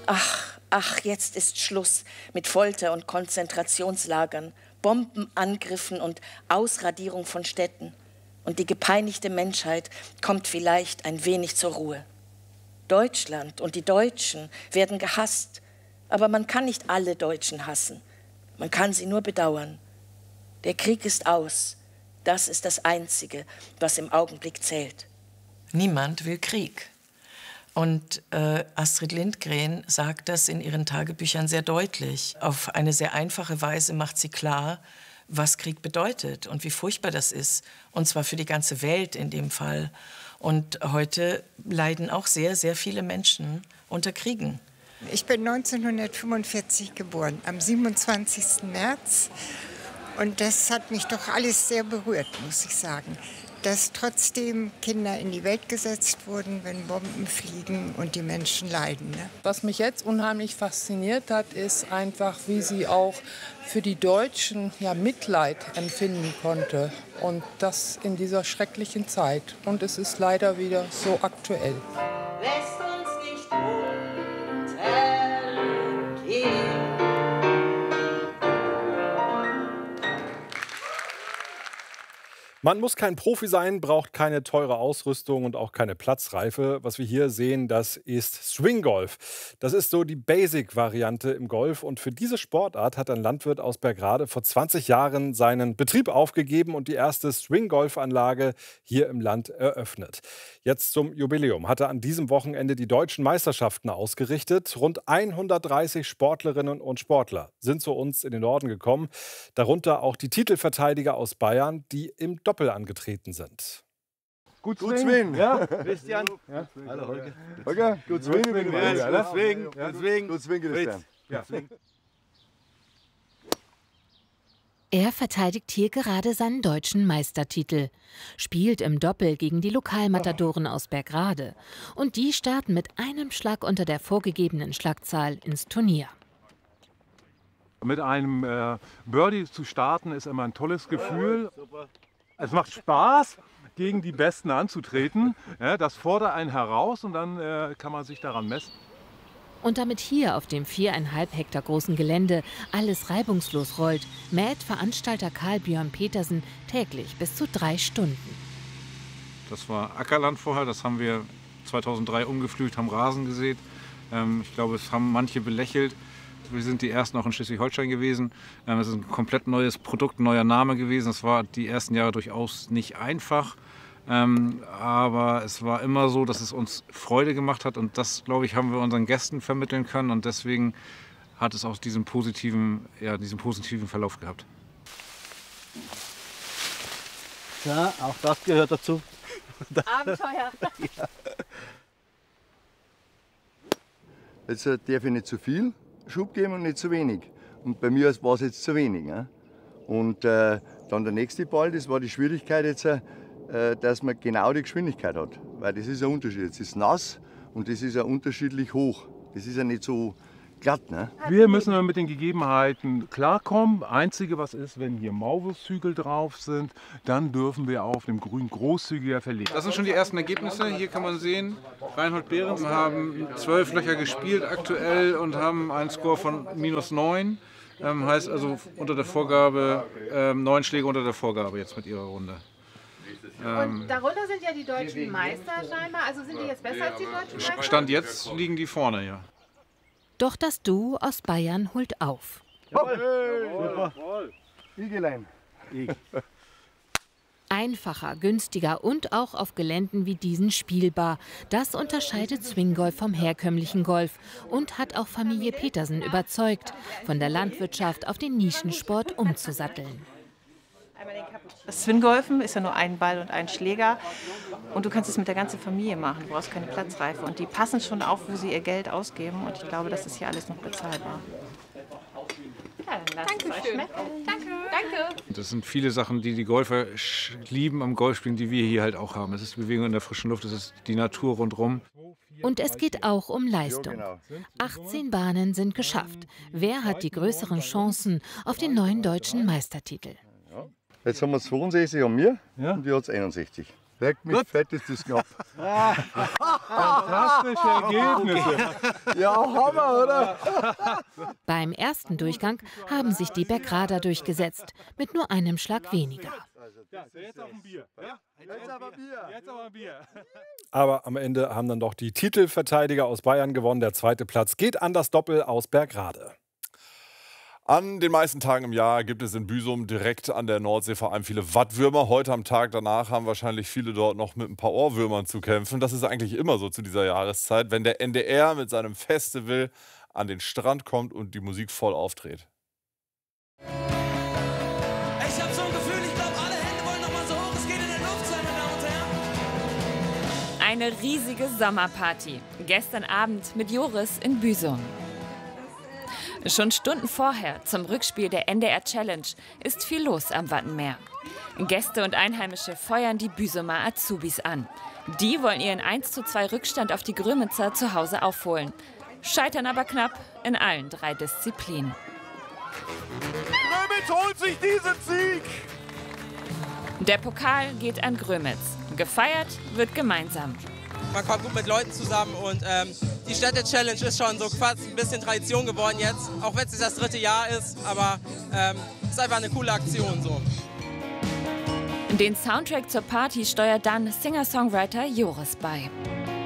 Ach, jetzt ist Schluss mit Folter und Konzentrationslagern, Bombenangriffen und Ausradierung von Städten. Und die gepeinigte Menschheit kommt vielleicht ein wenig zur Ruhe. Deutschland und die Deutschen werden gehasst, aber man kann nicht alle Deutschen hassen. Man kann sie nur bedauern. Der Krieg ist aus. Das ist das Einzige, was im Augenblick zählt. Niemand will Krieg. Und Astrid Lindgren sagt das in ihren Tagebüchern sehr deutlich. Auf eine sehr einfache Weise macht sie klar, was Krieg bedeutet und wie furchtbar das ist. Und zwar für die ganze Welt in dem Fall. Und heute leiden auch sehr, sehr viele Menschen unter Kriegen. Ich bin 1945 geboren, am 27. März. Und das hat mich doch alles sehr berührt, muss ich sagen. Dass trotzdem Kinder in die Welt gesetzt wurden, wenn Bomben fliegen und die Menschen leiden. Ne? Was mich jetzt unheimlich fasziniert hat, ist einfach, wie sie auch für die Deutschen Mitleid empfinden konnte. Und das in dieser schrecklichen Zeit. Und es ist leider wieder so aktuell. Lässt uns nicht untergehen. Man muss kein Profi sein, braucht keine teure Ausrüstung und auch keine Platzreife. Was wir hier sehen, das ist Swinggolf. Das ist so die Basic-Variante im Golf. Und für diese Sportart hat ein Landwirt aus Bergrade vor 20 Jahren seinen Betrieb aufgegeben und die erste Swinggolfanlage hier im Land eröffnet. Jetzt zum Jubiläum hat er an diesem Wochenende die deutschen Meisterschaften ausgerichtet. Rund 130 Sportlerinnen und Sportler sind zu uns in den Norden gekommen. Darunter auch die Titelverteidiger aus Bayern, die im Doppel angetreten sind. Gut Swing. Ja, Christian. Ja. Hallo, Holger. Holger, gut Swing. Gut Swing. Ja. Er verteidigt hier gerade seinen deutschen Meistertitel, spielt im Doppel gegen die Lokalmatadoren aus Bergrade. Und die starten mit einem Schlag unter der vorgegebenen Schlagzahl ins Turnier. Mit einem Birdie zu starten ist immer ein tolles Gefühl. Es macht Spaß, gegen die Besten anzutreten. Ja, das fordert einen heraus und dann kann man sich daran messen. Und damit hier auf dem 4,5 Hektar großen Gelände alles reibungslos rollt, mäht Veranstalter Karl Björn Petersen täglich bis zu 3 Stunden. Das war Ackerland vorher, das haben wir 2003 umgepflügt, haben Rasen gesät. Ich glaube, es haben manche belächelt. Wir sind die ersten auch in Schleswig-Holstein gewesen. Es ist ein komplett neues Produkt, ein neuer Name gewesen. Das war die ersten Jahre durchaus nicht einfach. Aber es war immer so, dass es uns Freude gemacht hat. Und das, glaube ich, haben wir unseren Gästen vermitteln können. Und deswegen hat es auch diesen positiven Verlauf gehabt. Ja, auch das gehört dazu. Abenteuer. Ja. Jetzt darf ich nicht zu viel Schub geben und nicht zu wenig. Und bei mir war es jetzt zu wenig. Ne? Und dann der nächste Ball, das war die Schwierigkeit jetzt, dass man genau die Geschwindigkeit hat. Weil das ist ein Unterschied. Jetzt ist nass und das ist ja unterschiedlich hoch. Das ist ja nicht so glatt. Ne? Wir müssen mit den Gegebenheiten klarkommen. Einzige, was ist, wenn hier Maulwurfshügel drauf sind, dann dürfen wir auf dem Grün großzügiger verlegen. Das sind schon die ersten Ergebnisse. Hier kann man sehen, Reinhold Behrens haben 12 Löcher gespielt aktuell und haben einen Score von -9. Heißt also unter der Vorgabe, 9 Schläge unter der Vorgabe jetzt mit ihrer Runde. Und darunter sind ja die deutschen Meister scheinbar. Also sind die jetzt besser als die deutschen Meister? Stand jetzt liegen die vorne, ja. Doch das Duo aus Bayern holt auf. Super. Igelein. Einfacher, günstiger und auch auf Geländen wie diesen spielbar. Das unterscheidet Swinggolf vom herkömmlichen Golf und hat auch Familie Petersen überzeugt, von der Landwirtschaft auf den Nischensport umzusatteln. Das Swingolfen ist ja nur ein Ball und ein Schläger und du kannst es mit der ganzen Familie machen, du brauchst keine Platzreife und die passen schon auf, wo sie ihr Geld ausgeben und ich glaube, das ist hier alles noch bezahlbar. Ja, dann lasst es euch schmecken. Danke. Das sind viele Sachen, die die Golfer lieben am Golfspielen, die wir hier halt auch haben. Es ist Bewegung in der frischen Luft, es ist die Natur rundherum. Und es geht auch um Leistung. 18 Bahnen sind geschafft. Wer hat die größeren Chancen auf den neuen deutschen Meistertitel? Jetzt haben wir 62 an mir und die hat 61. Weg mit Fett ist das knapp. Fantastische Ergebnisse. Ja, Hammer, oder? Beim ersten Durchgang haben sich die Bergrader durchgesetzt, mit nur einem Schlag weniger. Jetzt aber ein Bier. Jetzt aber ein Bier. Aber am Ende haben dann doch die Titelverteidiger aus Bayern gewonnen. Der zweite Platz geht an das Doppel aus Bergrade. An den meisten Tagen im Jahr gibt es in Büsum direkt an der Nordsee vor allem viele Wattwürmer. Heute am Tag danach haben wahrscheinlich viele dort noch mit ein paar Ohrwürmern zu kämpfen. Das ist eigentlich immer so zu dieser Jahreszeit, wenn der NDR mit seinem Festival an den Strand kommt und die Musik voll aufdreht. Ich hab so ein Gefühl, ich glaube, alle Hände wollen noch mal so hoch es geht in der Luft sein, meine Damen und Herren. Eine riesige Sommerparty. Gestern Abend mit Joris in Büsum. Schon Stunden vorher, zum Rückspiel der NDR Challenge, ist viel los am Wattenmeer. Gäste und Einheimische feuern die Büsumer Azubis an. Die wollen ihren 1:2 Rückstand auf die Grömitzer zu Hause aufholen. Scheitern aber knapp in allen 3 Disziplinen. Grömitz holt sich diesen Sieg! Der Pokal geht an Grömitz. Gefeiert wird gemeinsam. Man kommt gut mit Leuten zusammen und die Städte-Challenge ist schon so fast ein bisschen Tradition geworden jetzt, auch wenn es das 3. Jahr ist, aber es ist einfach eine coole Aktion so. Den Soundtrack zur Party steuert dann Singer-Songwriter Joris bei.